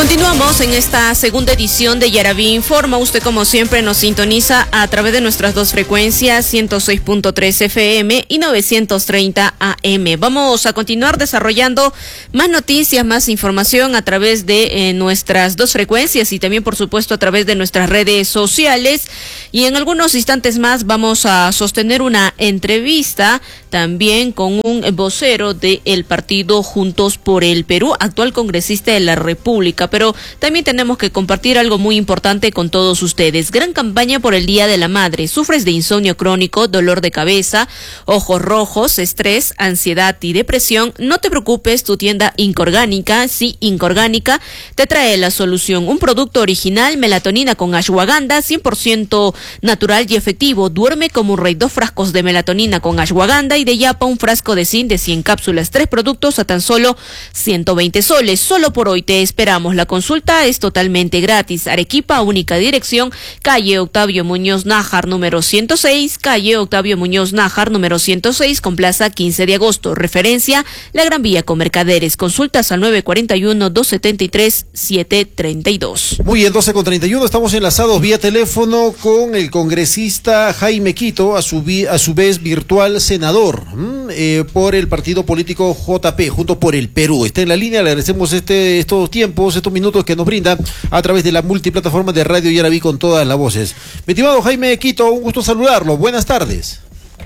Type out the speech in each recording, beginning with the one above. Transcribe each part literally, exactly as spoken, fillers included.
Continuamos en esta segunda edición de Yaraví Informa. Usted, como siempre, nos sintoniza a través de nuestras dos frecuencias, ciento seis punto tres F M y novecientos treinta A M. Vamos a continuar desarrollando más noticias, más información a través de eh, nuestras dos frecuencias y también, por supuesto, a través de nuestras redes sociales. Y en algunos instantes más vamos a sostener una entrevista también con un vocero del partido Juntos por el Perú, actual congresista de la República. Pero también tenemos que compartir algo muy importante con todos ustedes. Gran campaña por el Día de la Madre. ¿Sufres de insomnio crónico, dolor de cabeza, ojos rojos, estrés, ansiedad y depresión? No te preocupes, tu tienda Incorgánica, sí, Incorgánica, te trae la solución. Un producto original, melatonina con ashwagandha, cien por ciento natural y efectivo. Duerme como un rey. Dos frascos de melatonina con ashwagandha y de yapa un frasco de zinc de cien cápsulas. Tres productos a tan solo ciento veinte soles. Solo por hoy te esperamos. La consulta es totalmente gratis. Arequipa, única dirección, calle Octavio Muñoz Nájar, número ciento seis, calle Octavio Muñoz Nájar, número ciento seis, con plaza quince de agosto. Referencia, la Gran Vía con Mercaderes. Consultas al nueve cuatro uno, dos siete tres, siete tres dos. Muy bien, doce con treinta y uno, estamos enlazados vía teléfono con el congresista Jaime Quito, a su, a su vez virtual senador ¿m? Eh, por el partido político J P, Juntos por el Perú. Está en la línea, le agradecemos este, estos tiempos, estos minutos que nos brinda a través de la multiplataforma de Radio Yaraví con todas las voces. Mi estimado Jaime Quito, un gusto saludarlo. Buenas tardes.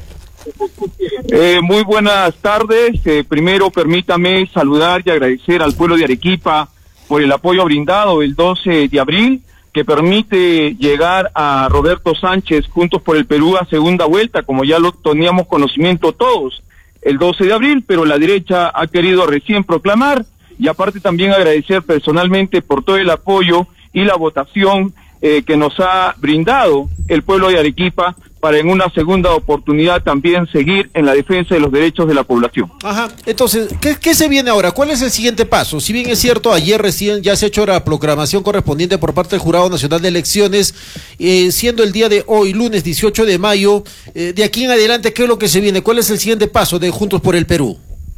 Eh, muy buenas tardes. Eh, primero, permítame saludar y agradecer al pueblo de Arequipa por el apoyo brindado el doce de abril, que permite llegar a Roberto Sánchez Juntos por el Perú a segunda vuelta, como ya lo teníamos conocimiento todos el doce de abril, pero la derecha ha querido recién proclamar. Y aparte también agradecer personalmente por todo el apoyo y la votación eh, que nos ha brindado el pueblo de Arequipa para en una segunda oportunidad también seguir en la defensa de los derechos de la población. Ajá, entonces, ¿qué, qué se viene ahora? ¿Cuál es el siguiente paso? Si bien es cierto, ayer recién ya se ha hecho la proclamación correspondiente por parte del Jurado Nacional de Elecciones, eh, siendo el día de hoy, lunes dieciocho de mayo, eh, de aquí en adelante, ¿qué es lo que se viene? ¿Cuál es el siguiente paso de Juntos por el Perú?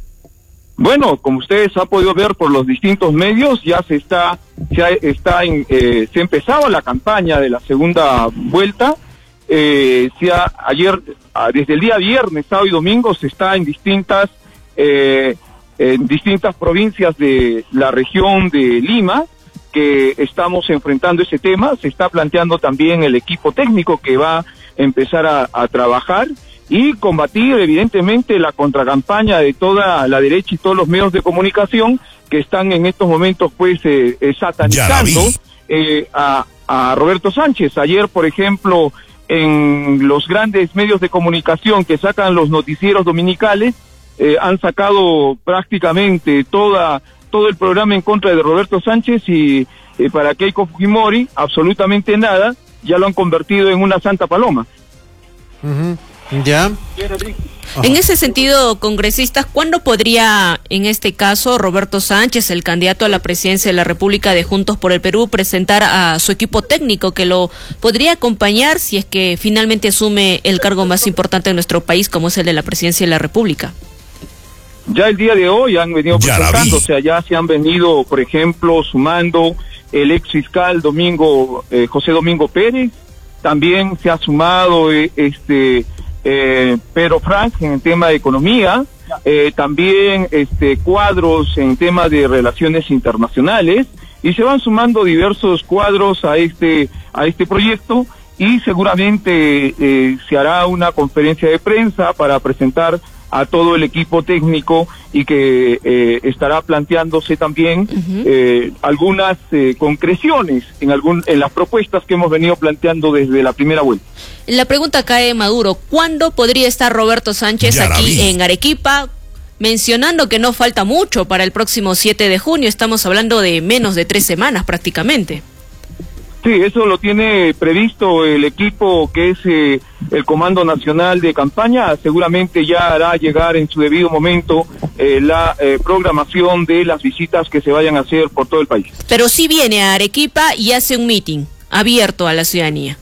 Bueno, como ustedes han podido ver por los distintos medios, ya se está, ya está en, eh, se ha empezado la campaña de la segunda vuelta. Eh, se ha, ayer, desde el día viernes, sábado y domingo, se está en distintas, eh, en distintas provincias de la región de Lima, que estamos enfrentando ese tema. Se está planteando también el equipo técnico que va a empezar a, a trabajar y combatir evidentemente la contracampaña de toda la derecha y todos los medios de comunicación que están en estos momentos pues eh, eh, satanizando eh, a, a Roberto Sánchez. Ayer, por ejemplo, en los grandes medios de comunicación que sacan los noticieros dominicales, eh, han sacado prácticamente toda todo el programa en contra de Roberto Sánchez y eh, para Keiko Fujimori absolutamente nada, ya lo han convertido en una santa paloma. Uh-huh. ¿Ya? En ese sentido, congresistas, ¿cuándo podría, en este caso, Roberto Sánchez, el candidato a la presidencia de la República de Juntos por el Perú, presentar a su equipo técnico que lo podría acompañar si es que finalmente asume el cargo más importante de nuestro país, como es el de la presidencia de la República? Ya el día de hoy han venido presentando, o sea, ya se han venido, por ejemplo, sumando el ex fiscal Domingo, eh, José Domingo Pérez, también se ha sumado eh, este... Eh, Pedro Frank en el tema de economía, eh, también este cuadros en tema de relaciones internacionales, y se van sumando diversos cuadros a este a este proyecto, y seguramente eh, se hará una conferencia de prensa para presentar a todo el equipo técnico y que eh, estará planteándose también uh-huh. eh, algunas eh, concreciones en algún en las propuestas que hemos venido planteando desde la primera vuelta. La pregunta cae Maduro, ¿cuándo podría estar Roberto Sánchez ya aquí en Arequipa? Mencionando que no falta mucho para el próximo siete de junio, estamos hablando de menos de tres semanas prácticamente. Sí, eso lo tiene previsto el equipo que es eh, el Comando Nacional de Campaña. Seguramente ya hará llegar en su debido momento eh, la eh, programación de las visitas que se vayan a hacer por todo el país. Pero sí viene a Arequipa y hace un meeting abierto a la ciudadanía.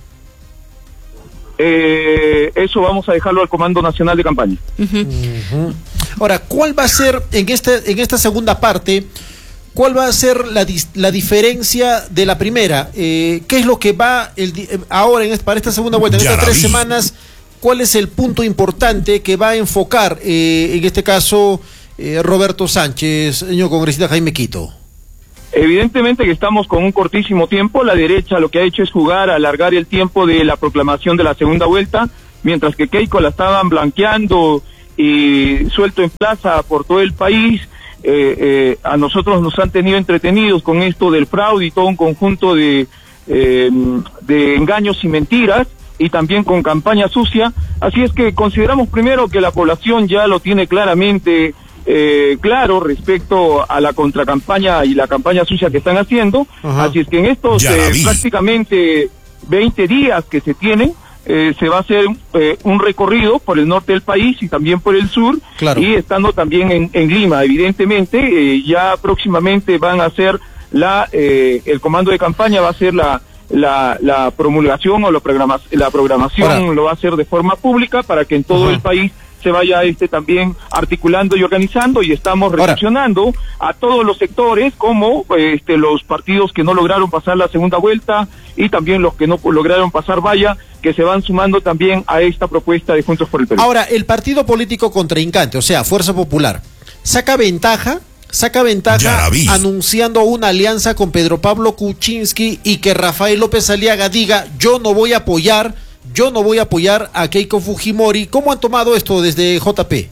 Eh, eso vamos a dejarlo al Comando Nacional de Campaña. Uh-huh. Uh-huh. Ahora, ¿cuál va a ser en este en esta segunda parte ¿cuál va a ser la, la diferencia de la primera? Eh, ¿Qué es lo que va el, ahora en, para esta segunda vuelta, en estas tres semanas? ¿Cuál es el punto importante que va a enfocar, eh, en este caso, eh, Roberto Sánchez, señor congresista Jaime Quito? Evidentemente que estamos con un cortísimo tiempo. La derecha lo que ha hecho es jugar, alargar el tiempo de la proclamación de la segunda vuelta, mientras que Keiko la estaban blanqueando y suelto en plaza por todo el país. Eh, eh, a nosotros nos han tenido entretenidos con esto del fraude y todo un conjunto de, eh, de engaños y mentiras, y también con campaña sucia. Así es que consideramos primero que la población ya lo tiene claramente eh, claro respecto a la contracampaña y la campaña sucia que están haciendo. Ajá. Así es que en estos eh, prácticamente veinte días que se tienen, eh, se va a hacer eh, un recorrido por el norte del país y también por el sur, claro. Y estando también en, en Lima, evidentemente, eh, ya próximamente van a hacer la, eh, el comando de campaña va a ser la La, la promulgación o la, programa, la programación. Ahora, lo va a hacer de forma pública para que en todo uh-huh. el país se vaya este también articulando y organizando, y estamos recepcionando a todos los sectores, como este los partidos que no lograron pasar la segunda vuelta y también los que no lograron pasar valla, que se van sumando también a esta propuesta de Juntos por el Perú. Ahora, el partido político contrincante, o sea, Fuerza Popular, saca ventaja Saca ventaja anunciando una alianza con Pedro Pablo Kuczynski y que Rafael López Aliaga diga: yo no voy a apoyar, yo no voy a apoyar a Keiko Fujimori. ¿Cómo han tomado esto desde J P?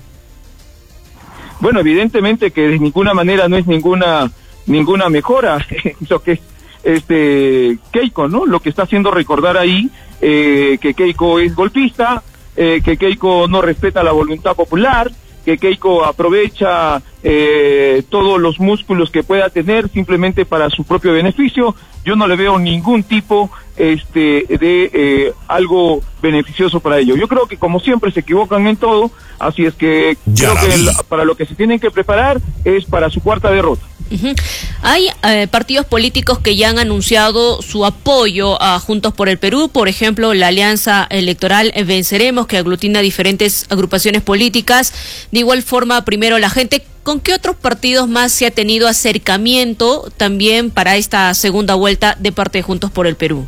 Bueno, evidentemente que de ninguna manera no es ninguna ninguna mejora lo que es este Keiko, ¿no? Lo que está haciendo recordar ahí eh, que Keiko es golpista, eh, que Keiko no respeta la voluntad popular, que Keiko aprovecha eh, todos los músculos que pueda tener simplemente para su propio beneficio. Yo no le veo ningún tipo este de eh, algo beneficioso para ello. Yo creo que como siempre se equivocan en todo, así es que ya creo que el, para lo que se tienen que preparar es para su cuarta derrota. Uh-huh. Hay eh, partidos políticos que ya han anunciado su apoyo a Juntos por el Perú, por ejemplo, la Alianza Electoral Venceremos, que aglutina diferentes agrupaciones políticas. De igual forma, primero la gente, ¿con qué otros partidos más se ha tenido acercamiento también para esta segunda vuelta de parte de Juntos por el Perú?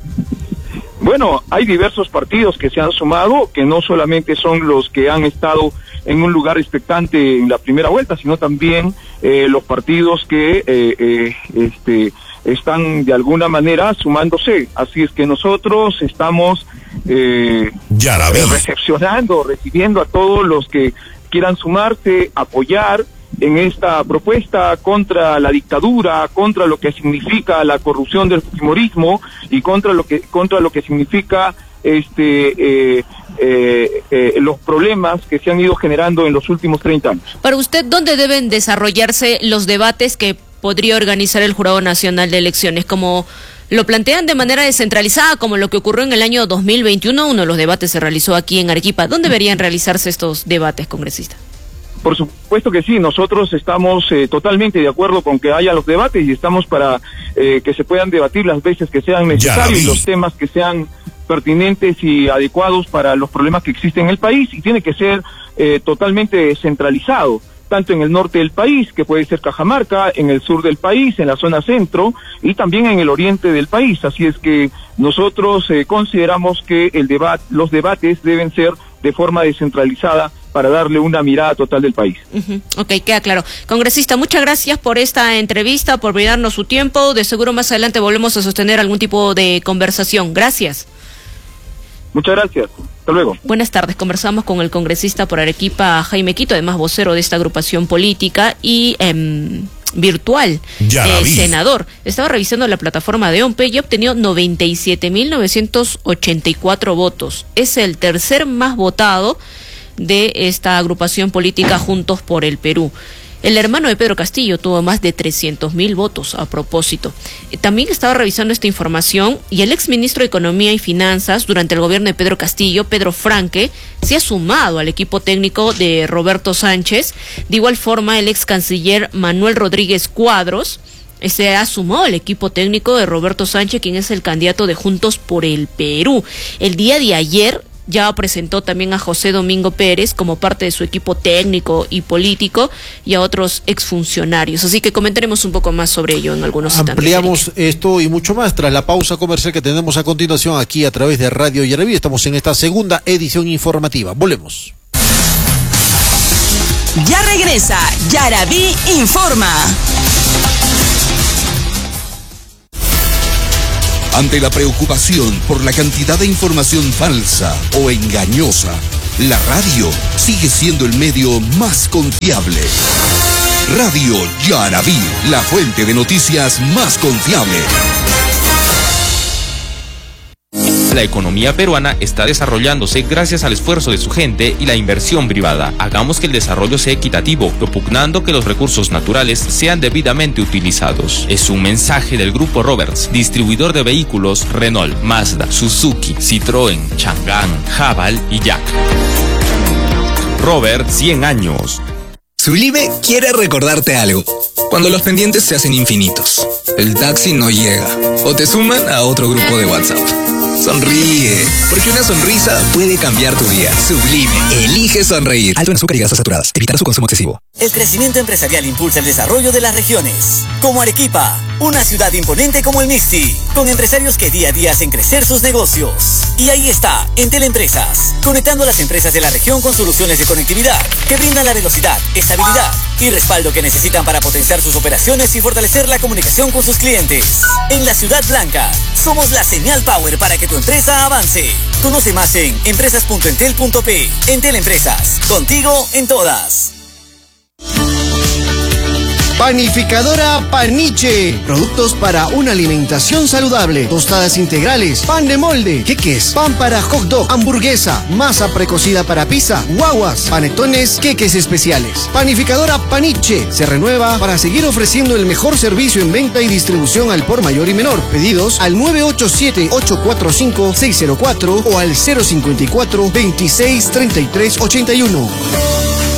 Bueno, hay diversos partidos que se han sumado, que no solamente son los que han estado en un lugar expectante en la primera vuelta, sino también eh, los partidos que eh, eh, este, están de alguna manera sumándose. Así es que nosotros estamos eh, ya la eh, recepcionando, recibiendo a todos los que quieran sumarse, apoyar en esta propuesta contra la dictadura, contra lo que significa la corrupción del fujimorismo y contra lo que contra lo que significa este eh, eh, eh, los problemas que se han ido generando en los últimos treinta años. Para usted, ¿dónde deben desarrollarse los debates que podría organizar el Jurado Nacional de Elecciones? Como lo plantean de manera descentralizada, como lo que ocurrió en el año dos mil veintiuno, uno de los debates se realizó aquí en Arequipa. ¿Dónde deberían realizarse estos debates, congresista? Por supuesto que sí, nosotros estamos eh, totalmente de acuerdo con que haya los debates y estamos para eh, que se puedan debatir las veces que sean necesarios y los temas que sean pertinentes y adecuados para los problemas que existen en el país, y tiene que ser eh, totalmente centralizado, tanto en el norte del país, que puede ser Cajamarca, en el sur del país, en la zona centro, y también en el oriente del país. Así es que nosotros eh, consideramos que el debate, los debates deben ser de forma descentralizada para darle una mirada total del país. Uh-huh. Ok, queda claro. Congresista, muchas gracias por esta entrevista, por brindarnos su tiempo. De seguro más adelante volvemos a sostener algún tipo de conversación. Gracias. Muchas gracias. Hasta luego. Buenas tardes. Conversamos con el congresista por Arequipa, Jaime Quito, además vocero de esta agrupación política y eh, virtual, eh, senador. Estaba revisando la plataforma de OMPE y ha obtenido noventa y siete mil novecientos ochenta y cuatro votos. Es el tercer más votado de esta agrupación política Juntos por el Perú. El hermano de Pedro Castillo tuvo más de trescientos mil votos a propósito. También estaba revisando esta información y el exministro de Economía y Finanzas durante el gobierno de Pedro Castillo, Pedro Franque, se ha sumado al equipo técnico de Roberto Sánchez. De igual forma, el ex canciller Manuel Rodríguez Cuadros se ha sumado al equipo técnico de Roberto Sánchez, quien es el candidato de Juntos por el Perú. El día de ayer, ya presentó también a José Domingo Pérez como parte de su equipo técnico y político y a otros exfuncionarios. Así que comentaremos un poco más sobre ello en algunos instantes. Ampliamos esto y mucho más tras la pausa comercial que tenemos a continuación aquí a través de Radio Yaraví. Estamos en esta segunda edición informativa. Volvemos. Ya regresa Yaraví Informa. Ante la preocupación por la cantidad de información falsa o engañosa, la radio sigue siendo el medio más confiable. Radio Yaraví, la fuente de noticias más confiable. La economía peruana está desarrollándose gracias al esfuerzo de su gente y la inversión privada. Hagamos que el desarrollo sea equitativo, propugnando que los recursos naturales sean debidamente utilizados. Es un mensaje del Grupo Roberts, distribuidor de vehículos Renault, Mazda, Suzuki, Citroën, Chang'an, Haval y Yak. Robert, cien años. Sublime quiere recordarte algo. Cuando los pendientes se hacen infinitos, el taxi no llega o te suman a otro grupo de WhatsApp. Sonríe, porque una sonrisa puede cambiar tu día. Sublime, elige sonreír. Alto en azúcar y grasas saturadas. Evitar su consumo excesivo. El crecimiento empresarial impulsa el desarrollo de las regiones. Como Arequipa, una ciudad imponente como el Mixti, con empresarios que día a día hacen crecer sus negocios. Y ahí está, Entel Empresas, conectando a las empresas de la región con soluciones de conectividad que brindan la velocidad, estabilidad y respaldo que necesitan para potenciar sus operaciones y fortalecer la comunicación con sus clientes. En la Ciudad Blanca, somos la señal power para que tu empresa avance. Conoce más en empresas punto entel punto pe. Entel Empresas, contigo en todas. Panificadora Paniche. Productos para una alimentación saludable. Tostadas integrales, pan de molde, queques, pan para hot dog, hamburguesa, masa precocida para pizza, guaguas, panetones, queques especiales. Panificadora Paniche se renueva para seguir ofreciendo el mejor servicio en venta y distribución al por mayor y menor. Pedidos al nueve ocho siete, ocho cuatro cinco, seis cero cuatro o al cero cinco cuatro, veintiséis, treinta y tres, ochenta y uno.